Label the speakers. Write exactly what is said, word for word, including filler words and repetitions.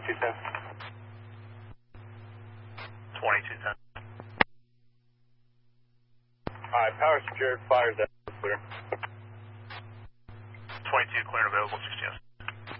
Speaker 1: twenty-two ten.
Speaker 2: twenty-two ten.
Speaker 1: Alright, power secured, fires out, clear.
Speaker 2: twenty-two clear and available.